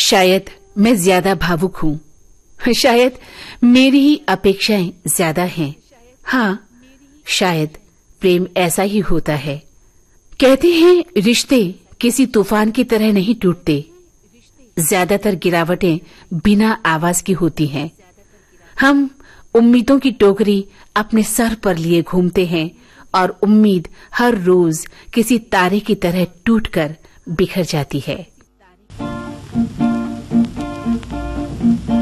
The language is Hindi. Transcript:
शायद मैं ज्यादा भावुक हूँ, शायद मेरी ही अपेक्षाएं ज्यादा हैं। हाँ, शायद प्रेम ऐसा ही होता है। कहते हैं रिश्ते किसी तूफान की तरह नहीं टूटते, ज्यादातर गिरावटें बिना आवाज की होती हैं। हम उम्मीदों की टोकरी अपने सर पर लिए घूमते हैं और उम्मीद हर रोज किसी तारे की तरह टूटकर बिखर जाती है।